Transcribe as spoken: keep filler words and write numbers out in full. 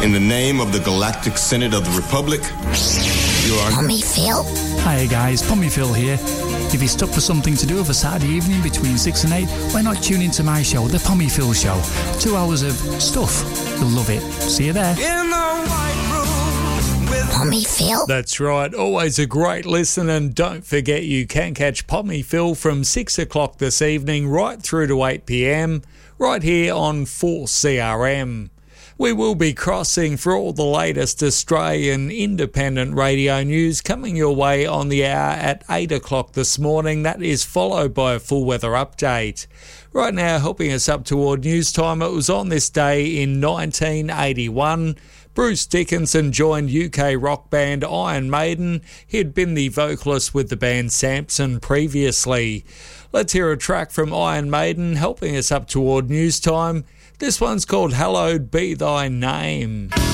In the name of the Galactic Senate of the Republic, you are... Pommy Phil? Hiya guys, Pommy Phil here. If you're stuck for something to do of a Saturday evening between six and eight, why not tune into my show, The Pommy Phil Show? Two hours of stuff. You'll love it. See you there. In the white room with Pommy Phil? That's right. Always a great listen, and don't forget you can catch Pommy Phil from six o'clock this evening right through to eight p.m. right here on four C R M. We will be crossing for all the latest Australian independent radio news coming your way on the hour at eight o'clock this morning. That is followed by a full weather update. Right now, helping us up toward news time, it was on this day in nineteen eighty-one. Bruce Dickinson joined U K rock band Iron Maiden. He'd been the vocalist with the band Samson previously. Let's hear a track from Iron Maiden helping us up toward news time. This one's called Hallowed Be Thy Name.